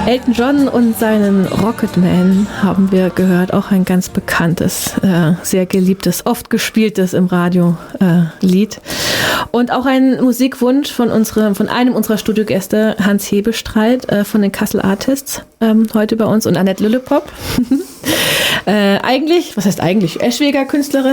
Elton John und seinen Rocketman haben wir gehört, auch ein ganz bekanntes, sehr geliebtes, oft gespieltes im Radio Lied. Und auch ein Musikwunsch von einem unserer Studiogäste, Hans Hebestreit von den Kassel Artists, heute bei uns, und Annette Lüllepop. Was heißt eigentlich? Eschweger Künstlerin.